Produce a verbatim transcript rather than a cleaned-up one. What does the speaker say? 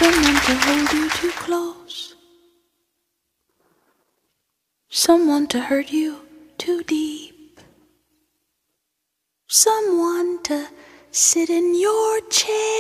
Someone to hold you too close. Someone to hurt you too deep. Someone to sit in your chair